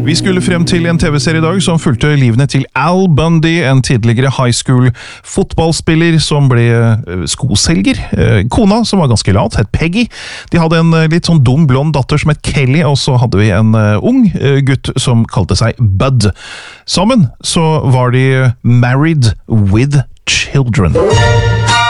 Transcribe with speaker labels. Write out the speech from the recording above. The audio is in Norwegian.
Speaker 1: Vi skulle frem til en TV-serie I dag som fulgte livene til Al Bundy, en tidligere high school fotballspiller som ble skoselger. Kona, som var ganske lat, het Peggy. De hadde en litt sånn dum blond datter som het Kelly, og så hadde vi en ung gutt som kalte seg Bud. Sammen så var de married with children.